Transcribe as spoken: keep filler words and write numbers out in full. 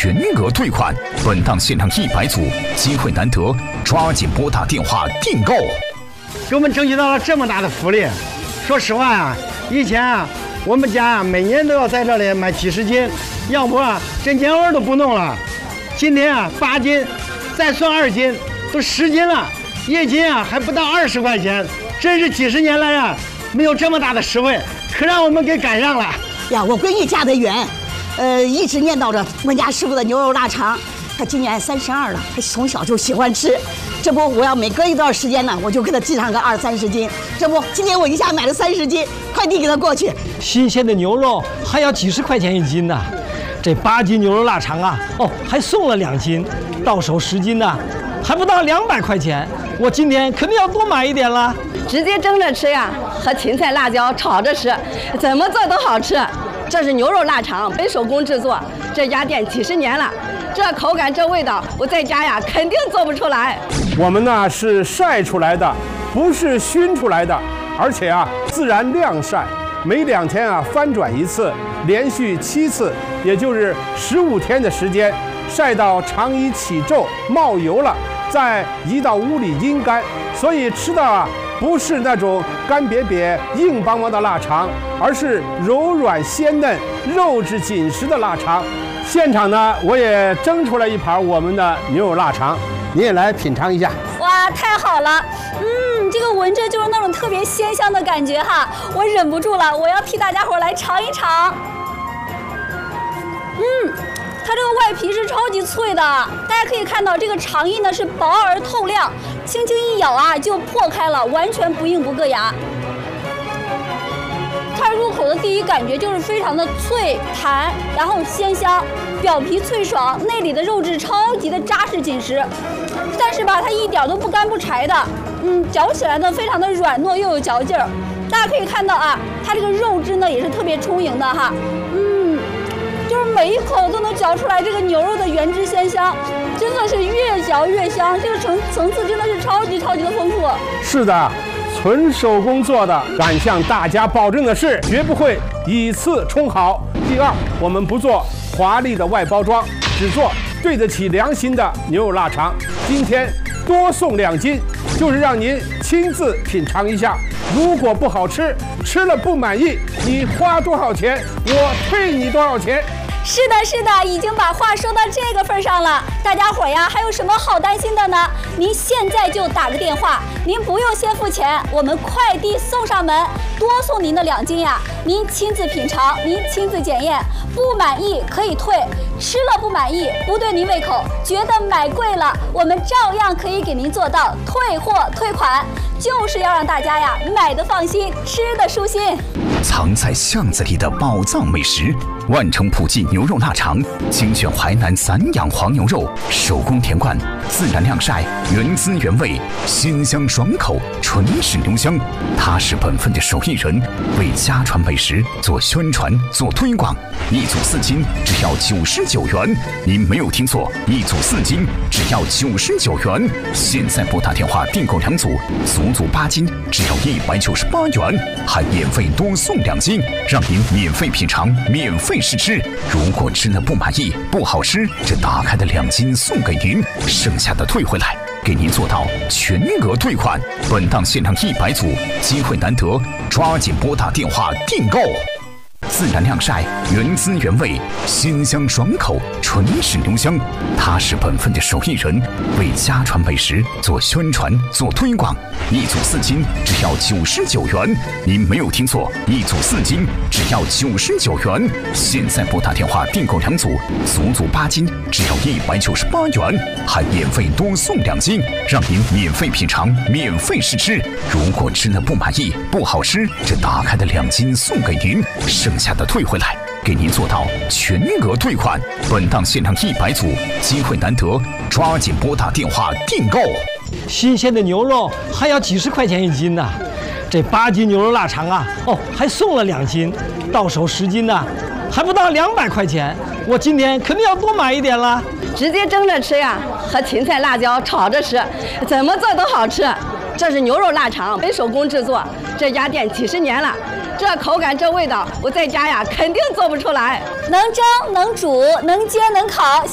全额退款。本档限量一百组，机会难得，抓紧拨打电话订购。 给我们争取到了这么大的福利，说实话啊，以前啊，我们家啊每年都要在这里买几十斤，要不啊这年味都不弄了。今天啊八斤，再算二斤，都十斤了，一斤啊还不到二十块钱，真是几十年来啊没有这么大的实惠，可让我们给赶上了呀！我闺女嫁得远，呃，一直念叨着我们家师傅的牛肉腊肠。她今年三十二了，她从小就喜欢吃。这不，我要每隔一段时间呢，我就给她寄上个二三十斤。这不，今天我一下买了三十斤，快递给她过去。 新鲜的牛肉还要几十块钱一斤呢，这八斤牛肉腊肠啊，哦，还送了两斤，到手十斤呢，还不到两百块钱。我今天肯定要多买一点了。 直接蒸着吃呀，和芹菜、辣椒炒着吃，怎么做都好吃。这是牛肉腊肠，本手工制作，这家店几十年了。这口感这味道，我在家呀肯定做不出来。 我们呢是晒出来的，不是熏出来的，而且啊自然晾晒，每两天啊翻转一次，连续七次，也就是十五天的时间，晒到肠衣起皱冒油了，再移到屋里阴干。所以吃到啊不是那种干瘪瘪硬邦邦的腊肠，而是柔软鲜嫩、肉质紧实的腊肠。现场呢，我也蒸出来一盘我们的牛肉腊肠，你也来品尝一下。 哇，太好了！嗯，这个闻着就是那种特别鲜香的感觉哈，我忍不住了，我要替大家伙来尝一尝。嗯，它这个外皮是超级脆的，大家可以看到这个肠衣呢是薄而透亮，轻轻一咬啊就破开了，完全不硬不硌牙。它入口的第一感觉就是非常的脆弹，然后鲜香，表皮脆爽，内里的肉质超级的扎实紧实，但是吧，它一点都不干不柴的，嗯，嚼起来呢非常的软糯又有嚼劲儿。大家可以看到啊，它这个肉汁呢也是特别充盈的哈，嗯，就是每一口都能嚼出来这个牛肉的原汁鲜香，真的是越嚼越香，这个层层次真的是超级超级的丰富。 是的。纯手工做的，敢向大家保证的是，绝不会以次充好。第二，我们不做华丽的外包装，只做对得起良心的牛肉腊肠。今天多送两斤，就是让您亲自品尝一下。如果不好吃，吃了不满意，你花多少钱，我退你多少钱。 是的，是的，已经把话说到这个份上了。大家伙呀，还有什么好担心的呢？您现在就打个电话，您不用先付钱，我们快递送上门，多送您的两斤呀。您亲自品尝，您亲自检验，不满意可以退，吃了不满意，不对您胃口，觉得买贵了，我们照样可以给您做到退货退款，就是要让大家呀买的放心，吃的舒心。 藏在巷子里的宝藏美食，万城普记牛肉腊肠，精选淮南散养黄牛肉，手工填灌，自然晾晒，原汁原味，鲜香爽口，纯是牛香。他是本分的手艺人，为家传美食做宣传做推广。一组四斤只要九十九元，您没有听错，一组四斤只要九十九元。现在拨打电话订购两组，足足八斤只要一百九十八元，还免费多送两斤，让您免费品尝，免费试吃。如果吃了不满意，不好吃，这打开的两斤送给您，剩下的退回来，给您做到全额退款。本档限量一百组，机会难得，抓紧拨打电话订购。自然晾晒，原汁原味，鲜香爽口，纯是牛香。他是本分的手艺人，为家传美食做宣传做推广。一组四斤只要九十九元，您没有听错，一组四斤只要九十九元。现在拨打电话订购两组，足足八斤只要一百九十八元，还免费多送两斤，让您免费品尝，免费试吃。如果吃了不满意，不好吃，这打开的两斤送给您，剩下的退回来，给您做到全额退款。本档限量一百组，机会难得，抓紧拨打电话订购。 新鲜的牛肉还要几十块钱一斤呢，这八斤牛肉腊肠啊，哦，还送了两斤，到手十斤呢，还不到两百块钱。我今天肯定要多买一点了。 直接蒸着吃呀，和芹菜、辣椒炒着吃，怎么做都好吃。这是牛肉腊肠，本手工制作，这家店几十年了。这口感这味道，我在家呀肯定做不出来。 能蒸能煮能煎能烤。